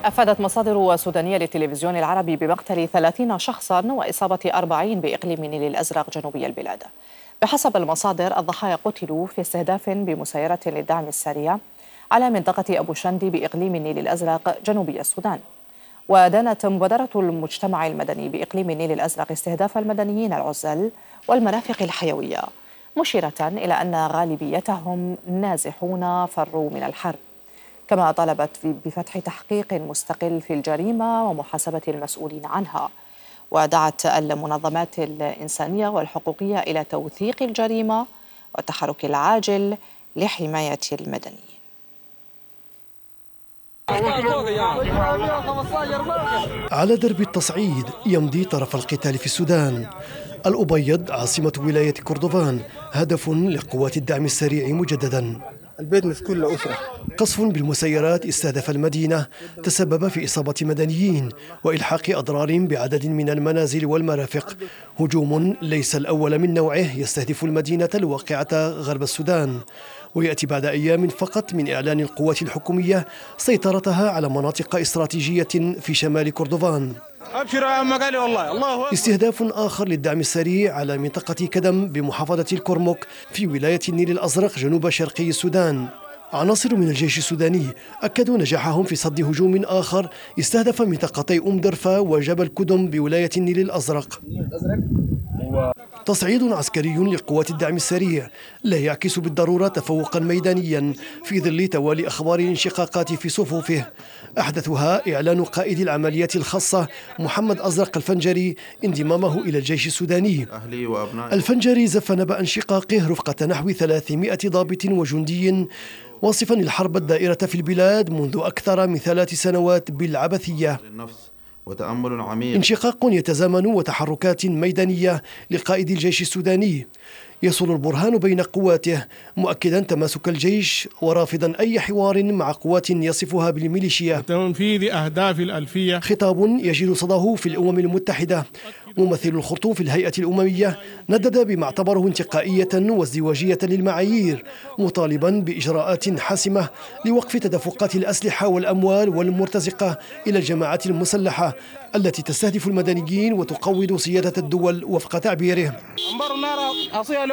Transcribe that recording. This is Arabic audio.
أفادت مصادر سودانية للتلفزيون العربي بمقتل 30 شخصاً وإصابة 40 بإقليم النيل الأزرق جنوبي البلاد. بحسب المصادر الضحايا قتلوا في استهداف بمسيرة للدعم السريع على منطقة أبو شندي بإقليم النيل الأزرق جنوبي السودان. ودانت مبادرة المجتمع المدني بإقليم النيل الأزرق استهداف المدنيين العزل والمرافق الحيوية، مشيرة إلى أن غالبيتهم نازحون فروا من الحرب. كما طالبت بفتح تحقيق مستقل في الجريمة ومحاسبة المسؤولين عنها، ودعت المنظمات الإنسانية والحقوقية إلى توثيق الجريمة والتحرك العاجل لحماية المدنيين. على درب التصعيد يمضي طرف القتال في السودان. الأبيض عاصمة ولاية كردفان هدف لقوات الدعم السريع مجددا. البيت مسكون لأسرة. قصف بالمسيرات استهدف المدينة تسبب في إصابة مدنيين وإلحاق أضرار بعدد من المنازل والمرافق. هجوم ليس الأول من نوعه يستهدف المدينة الواقعة غرب السودان، ويأتي بعد أيام فقط من إعلان القوات الحكومية سيطرتها على مناطق استراتيجية في شمال كردفان. أبشر يا مقالي والله الله. استهداف آخر للدعم السريع على منطقة كدم بمحافظة الكرمك في ولاية النيل الأزرق جنوب شرقي السودان. عناصر من الجيش السوداني أكدوا نجاحهم في صد هجوم آخر استهدف منطقتي درفا وجبل كدم بولاية النيل الأزرق. تصعيد عسكري لقوات الدعم السريع لا يعكس بالضرورة تفوقا ميدانيا في ظل توالي أخبار الانشقاقات في صفوفه، أحدثها إعلان قائد العمليات الخاصة محمد أزرق الفنجري انضمامه إلى الجيش السوداني. الفنجري زف نبأ انشقاقه رفقة نحو 300 ضابط وجندي، واصفا الحرب الدائرة في البلاد منذ أكثر من 3 سنوات بالعبثية. وتأمل عميق. انشقاق يتزامن وتحركات ميدانية لقائد الجيش السوداني يصل البرهان بين قواته، مؤكدا تماسك الجيش ورافضا أي حوار مع قوات يصفها بالميليشيا. تنفيذ أهداف الألفية. خطاب يجد صداه في الأمم المتحدة. ممثل الخرطوم في الهيئة الأممية ندد بما اعتبره انتقائية وازدواجية للمعايير، مطالبا بإجراءات حاسمة لوقف تدفقات الأسلحة والأموال والمرتزقة إلى الجماعات المسلحة التي تستهدف المدنيين وتقوض سيادة الدول وفق تعبيره.